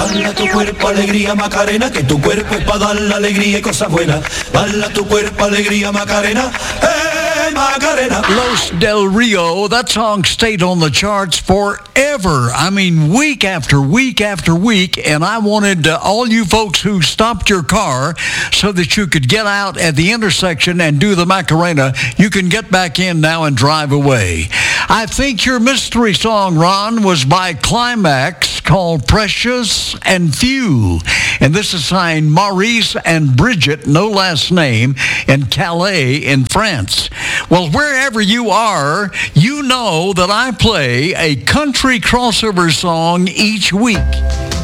Bala tu cuerpo, alegría, Macarena, que tu cuerpo es para dar la alegría y cosas buenas. Bala tu cuerpo, alegría, Macarena, Macarena. Los Del Rio, that song stayed on the charts forever. I mean, week after week after week, and I wanted all you folks who stopped your car so that you could get out at the intersection and do the Macarena, you can get back in now and drive away. I think your mystery song, Ron, was by Climax, called Precious and Few. And this is signed Maurice and Bridget, no last name, in Calais in France. Well, wherever you are, you know that I play a country crossover song each week.